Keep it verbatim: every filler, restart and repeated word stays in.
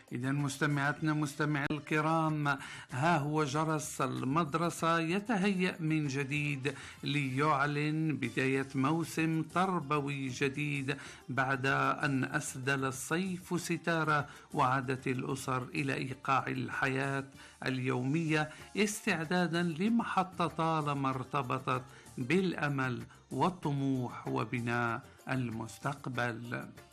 إذا مستمعاتنا مستمعي الكرام، ها هو جرس المدرسة يتهيأ من جديد ليعلن بداية موسم تربوي جديد بعد أن أسدل الصيف ستاره وعادت الأسر إلى إيقاع الحياة اليومية استعدادا لمحطة طالما ارتبطت بالأمل والطموح وبناء المستقبل.